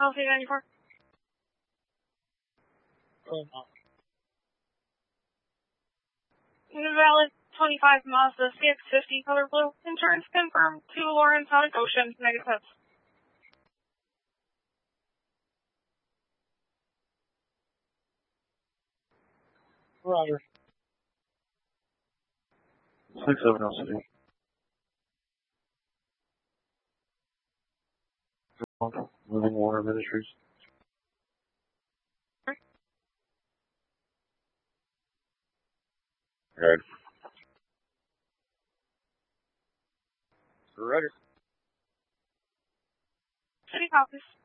LC94. Valid 25 Mazda CX-50 color blue. Insurance confirmed to Lawrence Sonic Ocean, negative. Roger. 67 LCD. Moving Water Ministries. Right. Roger. City copies.